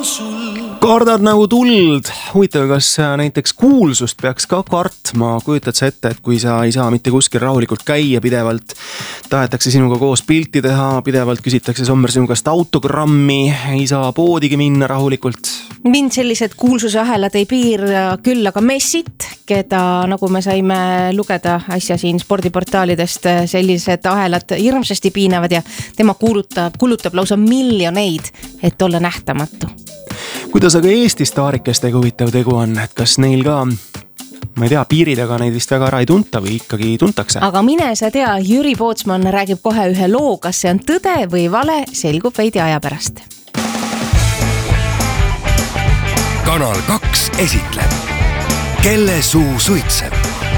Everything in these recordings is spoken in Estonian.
Kardad nagu tuld. Huvitav, kas näiteks kuulsust peaks ka kartma? Kujutad sa ette, et kui sa ei saa mitte kuskil rahulikult käia pidevalt, tahetakse sinuga koos pilti teha, pidevalt küsitakse Sommer sinugast autogrammi, ei saa poodigi minna rahulikult? Mind sellised kuulsusahelad ei piira küll, aga Messit, keda nagu me saime lugeda asja siin spordiportaalidest, sellised ahelad hirmsasti piinavad ja tema kulutab lausa miljoneid, et olla nähtamatu. Kuidas aga Eesti staarikestega huvitav tegu on, et kas neil ka, ma ei tea, piiridega neid vist väga ära ei tunta või ikkagi tuntakse? Aga mine sa tea, Jüri Pootsman räägib kohe ühe loo, kas see on tõde või vale, selgub veidi aja pärast. Kanal 2 esitleb Kelle suu suitseb.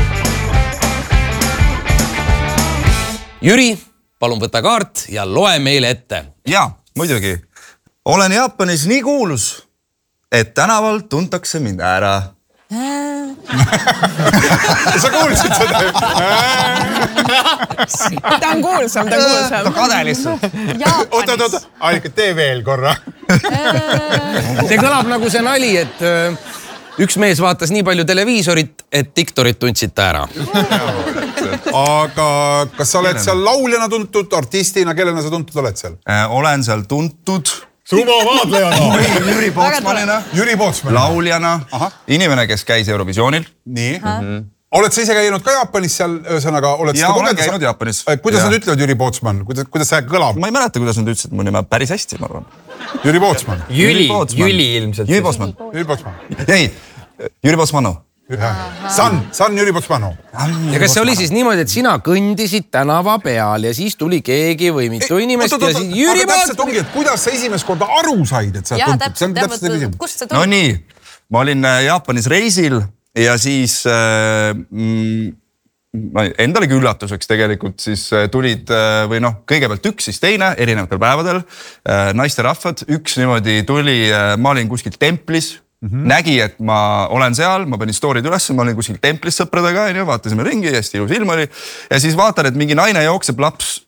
Jüri, palun võta kaart ja loe meile ette. Jaa, muidugi. Olen Jaapanis nii kuulus, et tänaval tuntakse mind ära. Sa kuulsid seda? Ta on kuulsam. Ta kade lihtsalt. Oota, Aika, tee veel korra. See kõlab nagu see nali, et üks mees vaatas nii palju televiisorit, et diktorit tundsid ta ära. Aga kas sa oled seal lauljana tuntud, artistina, kellena sa tuntud oled seal? Olen seal tuntud. Sumavaadlejana. Jüri Pootsman. Lauljana. Inimene, kes käis Eurovisioonil. Nii. Oled sa ise käinud ka Jaapanis seal, ühesõnaga? Jaa, olen käinud Jaapanis. Kuidas nad ütlevad Jüri Pootsman? Kuidas see kõlab? Ma ei mäleta, kuidas nad ütlesid mu nime päris hästi, ma arvan. Jüri Pootsman. Jüli ilmselt. Jüri Pootsman. Ei, Jüri Pootsmanu. San Jüri Pootsmanu. Ja kas see oli siis niimoodi, et sina kõndisid tänava peal ja siis tuli keegi või mitu inimest ja siis Jüri Pootsman? Kuidas sa esimest korda aru said, et sa tuntud? Kust see tuli? No nii, ma olin Jaapanis reisil ja siis endalegi üllatuseks tegelikult siis tulid või kõigepealt üks, siis teine erinevatel päevadel naisterahvad. Üks niimoodi tuli, ma olin kuskil templis, nägi, et ma olen seal, ma panin story'd üles, ma olin kuskil templis sõpradega, vaatasime ringi, hästi ilus ilm oli ja siis vaatan, et mingi naine jookseb laps